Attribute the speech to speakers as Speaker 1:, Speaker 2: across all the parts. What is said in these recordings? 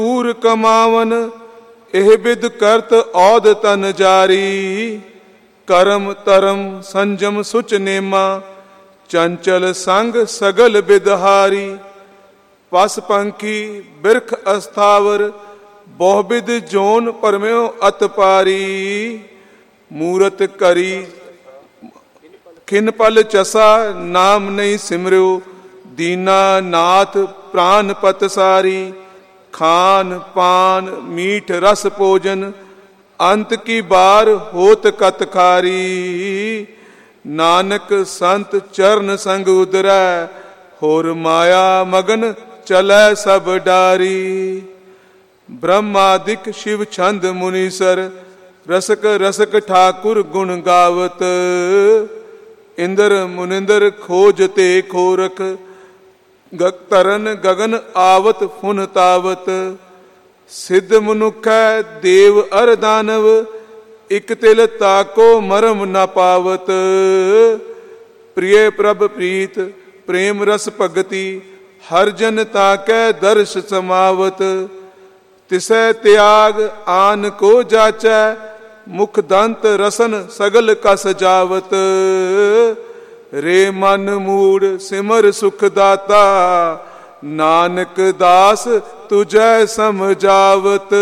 Speaker 1: ਪੂਰ ਕਮਾਵਨ ਇਹ ਬਿਦ ਕਰਤ ਔਦ ਤਨ ਜਾਰੀ। ਕਰਮ ਧਰਮ ਸੰਜਮ ਸੁਚ ਨੇਮਾ ਚੰਚਲ ਸੰਗ ਸਗਲ ਬਿਦਹਾਰੀ। ਪਸ ਪੰਖੀ ਬਿਰਖ ਅਸਥਾਵਰ ਬਹੁ ਬਿਦ ਜੋਨ ਪਰਮਿਓ ਅਤ ਪਾਰੀ। ਮੂਰਤ ਕਰੀ ਖਿਨ ਪਲ ਚਸਾ ਨਾਮ ਨਹੀਂ ਸਿਮਰਿਓ। ਦੀਨਾ ਨਾਥ ਪ੍ਰਾਨ ਪਤ ਸਾਰੀ। ਖਾਨ ਪਾਨ ਮੀਠ ਰਸ ਭੋਜਨ ਅੰਤ ਕੀ ਬਾਰ ਹੋਤ ਕਤ ਖਾਰੀ। ਨਾਨਕ ਸੰਤ ਚਰਨ ਸੰਗ ਉਦਰੈ ਹੋਰ ਮਾਇਆ ਮਗਨ ਚਲੈ ਸਭ ਡਾਰੀ। ਬ੍ਰਹਮਾਦਿਕ ਸ਼ਿਵ ਛੰਦ ਮੁਨੀਸਰ ਰਸਕ ਰਸਕ ਠਾਕੁਰ ਗੁਣ ਗਾਵਤ। ਇੰਦਰ ਮੁਨਿੰਦਰ ਖੋਜ ਤੇ ਖੋਰਖ ਤਰਨ ਗਗਨ ਆਵਤ ਫੁਨ ਤਾਵਤ। ਸਿੱਧ ਮਨੁਖੈ ਦੇਵ ਅਰ ਦਾਨਵ ਇਕ ਤਿਲ ਤਾਕੋ ਮਰਮ ਨ ਪਾਵਤ। ਪ੍ਰਿਯ ਪ੍ਰਭ ਪ੍ਰੀਤ ਪ੍ਰੇਮ ਰਸ ਭਗਤੀ ਹਰ ਜਨ ਤਾਕੈ ਦਰਸ਼ ਸਮਾਵਤ। ਤਿਸੈ ਤਿਆਗ ਆਨ ਕੋ ਜਾਚੈ ਮੁਖ ਦੰਤ ਰਸਨ ਸਗਲ ਕਸ ਜਾਵਤ। ਰੇ ਮਨ ਮੂੜ ਸਿਮਰ ਸੁਖ ਦਾਤਾ ਨਾਨਕ ਦਾਸ ਤੁਝੈ ਸਮਝਾਵਤ।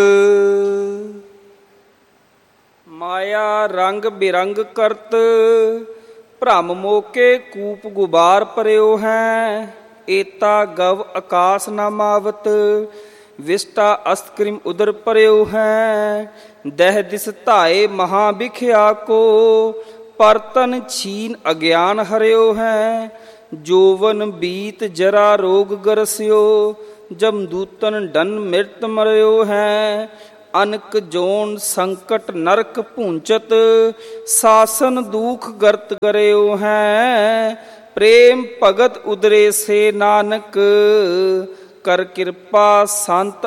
Speaker 2: ਮਾਇਆ ਰੰਗ ਬਿਰੰਗ ਕਰਤ ਭ੍ਰਮ ਮੋਕੇ ਕੂਪ ਗੁਬਾਰ ਪਰਿਓ ਹੈ। ਏਤਾ ਗਵ ਆਕਾਸ ਨਾ ਮਾਵਤ ਵਿਸਟਾ ਅਸਤਕ੍ਰਿਮ ਉਦਰ ਪਰਿਓ ਹੈ। ਦਹਿ ਦਿਸ ਧਾਏ ਮਹਾ ਬਿਖਿਆ ਕੋ ਪਰਤਨ ਛੀਨ ਅਗਿਆਨ ਹਰਿਓ ਹੈ। ਜੋਵਨ ਬੀਤ ਜਰਾ ਰੋਗ ਗਰਸਿਓ ਜਮਦੂਤਨ ਡਨ ਮਿਰਤ ਮਰਿਓ ਹੈ। ਅਨਕ ਜੋਨ ਸੰਕਟ ਨਰਕ ਭੂੰਚਤ ਸਾਸਨ ਦੂਖ ਗਰਤ ਕਰਿਓ ਹੈ। ਪ੍ਰੇਮ ਭਗਤ ਉਦਰੇ ਸੇ ਨਾਨਕ ਕਰ ਕਿਰਪਾ ਸੰਤ